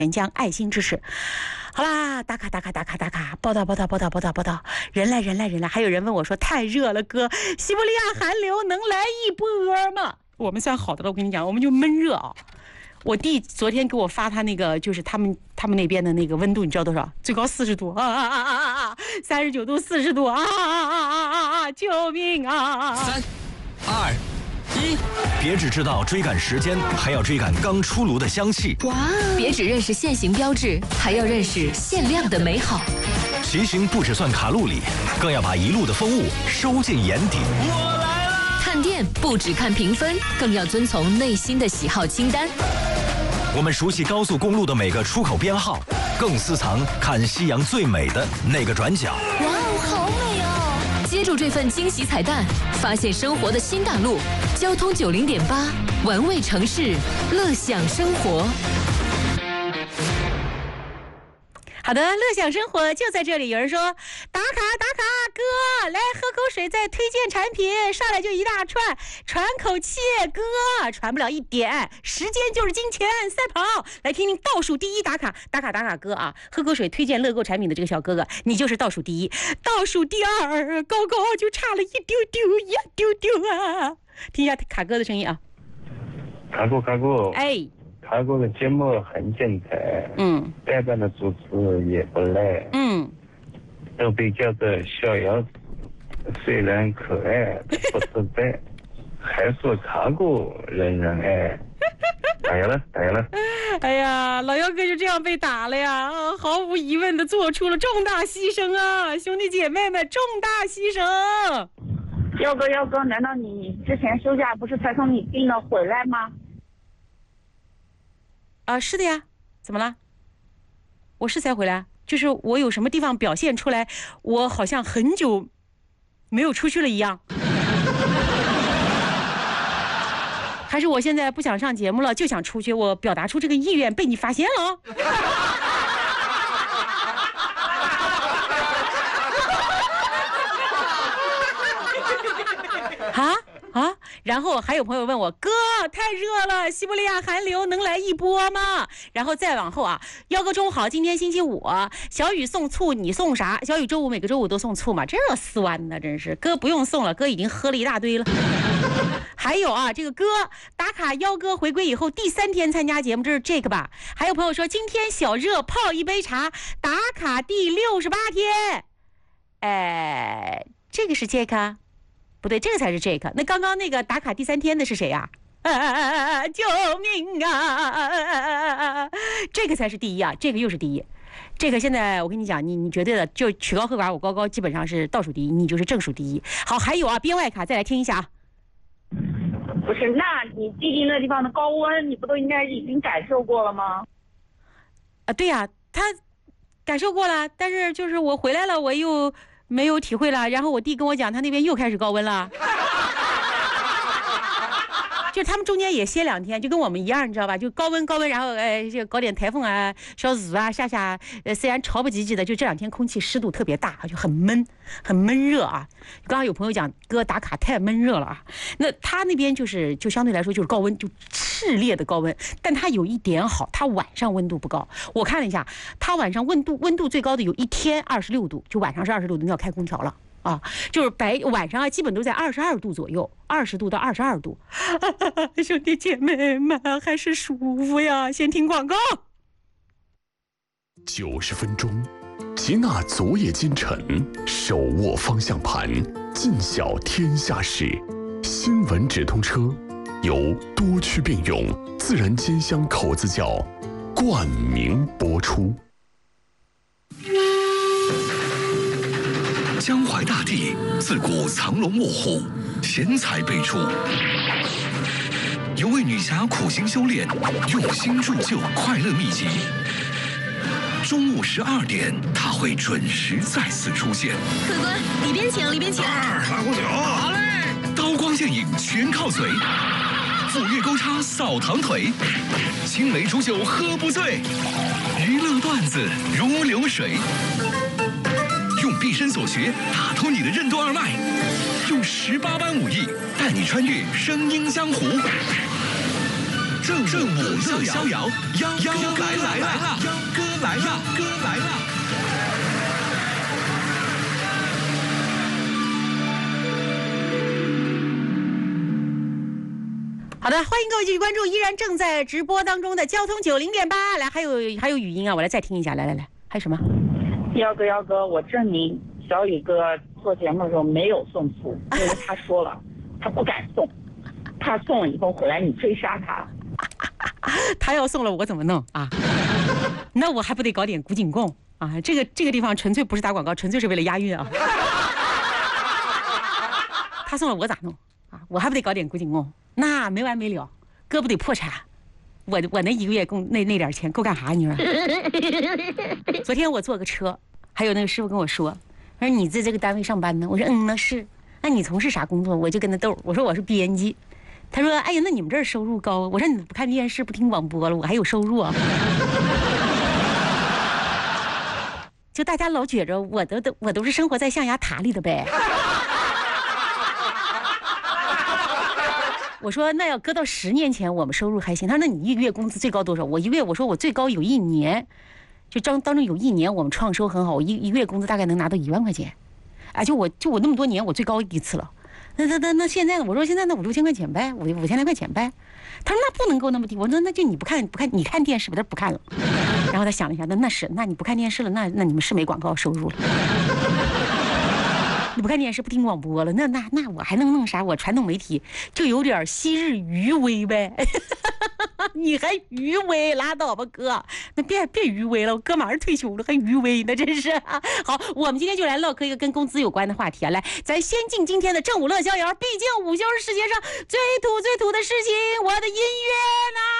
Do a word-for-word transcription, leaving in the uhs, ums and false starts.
援疆爱心之士。好啦，打卡打卡打卡打卡，报道报道报道报道报道，人来人来人来。还有人问我说太热了哥，西伯利亚寒流能来一波吗？我们算好的了，我跟你讲，我们就闷热啊。我弟昨天给我发他那个，就是他们他们那边的那个温度，你知道多少？最高四十度啊啊啊啊啊！三十九度，四十度啊啊啊啊啊！救命啊！ 三、二、一，别只知道追赶时间，还要追赶刚出炉的香气。 哇！别只认识限行标志，还要认识限量的美好。 骑行不只算卡路里，更要把一路的风物收进眼底。 我来了！看店不只看评分，更要遵从内心的喜好清单。 我们熟悉高速公路的每个出口编号，更私藏看夕阳最美的那个转角。 哇哦，好美哦！接住这份惊喜彩蛋，发现生活的新大陆。交通九零点八，玩味城市，乐享生活。 好的，乐享生活就在这里。有人说打卡打卡，哥来喝口水，再推荐产品，上来就一大串，喘口气，哥喘不了一点，时间就是金钱，赛跑。来听听倒数第一打卡打卡打卡哥啊，喝口水推荐乐购产品的这个小哥哥，你就是倒数第一，倒数第二高高就差了一丢丢一丢丢啊！听一下卡哥的声音啊， 卡哥卡哥， 哎。 卡哥的节目很精彩， 嗯， 代班的主持也不赖， 嗯， 都被叫做小妖子，虽然可爱不实在，还说卡哥人人爱。打赢了，打赢了！ 哎呀，老妖哥就这样被打了呀，啊，毫无疑问的做出了重大牺牲啊，兄弟姐妹们，重大牺牲！ 妖哥，妖哥，难道你之前休假不是才从你病了回来吗？ 啊，是的呀，怎么了？我是才回来，就是我有什么地方表现出来，我好像很久没有出去了一样。还是我现在不想上节目了，就想出去，我表达出这个意愿被你发现了。啊啊！然后还有朋友问我，哥太热了，西伯利亚寒流能来一波吗？然后再往后啊，幺哥中午好，今天星期五，小雨送醋，你送啥？小雨周五每个周五都送醋嘛，这丝弯的真是，哥不用送了，哥已经喝了一大堆了。还有啊，这个哥打卡幺哥回归以后第三天参加节目，这是这个吧？还有朋友说今天小热泡一杯茶，打卡第六十八天，哎，这个是这个。不对，这个才是这个。那刚刚那个打卡第三天的是谁呀、啊？啊！救命啊！这个才是第一啊，这个又是第一。这个现在我跟你讲，你你绝对的，就曲高和寡，我高高基本上是倒数第一，你就是正数第一。好，还有啊，编外卡再来听一下啊。 不是，那你弟弟那地方的高温，你不都应该已经感受过了吗？ 啊，对呀、啊，他感受过了，但是就是我回来了，我又没有体会了。然后我弟跟我讲，他那边又开始高温了。就他们中间也歇两天，就跟我们一样，你知道吧？就高温高温，然后呃，就搞点台风啊、小雨啊下下，呃，虽然潮不唧唧的，就这两天空气湿度特别大，就很闷，很闷热啊。刚刚有朋友讲哥打卡太闷热了啊，那他那边就是就相对来说就是高温，就炽烈的高温，但他有一点好，他晚上温度不高。我看了一下，他晚上温度温度最高的有一天二十六度，就晚上是二十六度，你要开空调了。啊，就是白晚上啊，基本都在二十二度左右，二十度到二十二度。啊、兄弟姐妹们，还是舒服呀！先听广告。 九十分钟，齐纳昨夜今晨，手握方向盘，尽晓天下事。新闻直通车由多区并用自然煎香口子窖冠名播出。 江淮大地自古藏龙卧虎，贤才辈出。有位女侠苦心修炼，用心铸就快乐秘籍。中午十二点，她会准时再次出现。 客官，里边请，里边请。 二拉壶酒。好嘞。刀光剑影全靠嘴，斧钺钩叉扫堂腿，青梅煮酒喝不醉，娱乐段子如流水。用毕生所学打通你的任督二脉，用十八般武艺带你穿越声音江湖。 正正午乐逍遥，幺幺来来来了，幺哥来了，哥来了。 好的，欢迎各位继续关注依然正在直播当中的交通九零点八。来，还有还有语音啊，我来再听一下。来来来，还有什么？ 幺哥幺哥，我证明小雨哥做节目的时候没有送醋，因为他说了，他不敢送，他送了以后回来你追杀他。 他要送了我怎么弄啊？那我还不得搞点古井贡啊？这个这个地方纯粹不是打广告，纯粹是为了押韵啊。他送了我咋弄啊？我还不得搞点古井贡？那没完没了，哥不得破产。我我那一个月够那那点钱够干啥？你说？昨天我坐个车，还有那个师傅跟我说，他说你在这个单位上班呢？我说嗯，那是。那你从事啥工作？我就跟他逗，我说我是编辑。他说哎呀，那你们这儿收入高。我说你不看电视不听广播了，我还有收入啊。就大家老觉着我都都我都是生活在象牙塔里的呗。我说那要搁到十年前我们收入还行。他说那你一个月工资最高多少？我一个月我说我最高有一年，就当当中有一年我们创收很好，我一一个月工资大概能拿到一万块钱。哎，就我就我那么多年我最高一次了。那那那那现在呢？我说现在那五六千块钱呗，五五千来块钱呗。他说那不能够那么低。我说那就你不看不看你看电视吧？他不看了。然后他想了一下，那那是那你不看电视了，那那你们是没广告收入了。你不看电视不听广播了，那那那我还能弄啥？我传统媒体就有点昔日余威呗。你还余威，拉倒吧哥，那别别余威了，我哥马上退休了还余威呢，真是。好，我们今天就来唠嗑一个跟工资有关的话题啊。来，咱先进今天的正午乐逍遥，毕竟午休是世界上最土最土的事情，我的音乐呢？